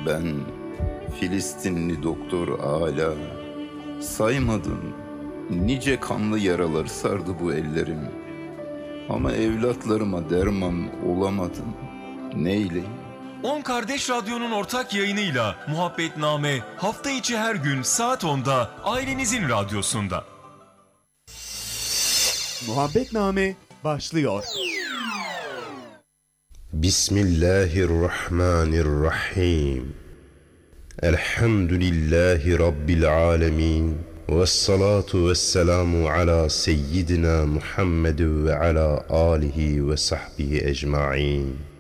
Ben Filistinli doktor Ala, saymadın nice kanlı yaralar sardı bu ellerim. Ama evlatlarıma derman olamadım, neyleyim? 10 Kardeş Radyo'nun ortak yayınıyla Muhabbetname hafta içi her gün saat 10'da ailenizin radyosunda. Muhabbetname başlıyor. Bismillahirrahmanirrahim. Elhamdülillahi Rabbil alemin. Vessalatu vesselamu ala seyyidina Muhammed ve ala alihi ve sahbihi ecma'in.